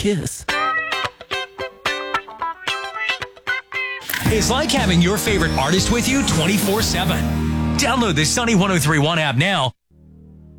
kiss. It's like having your favorite artist with you 24/7. Download the Sunny 103.1 app now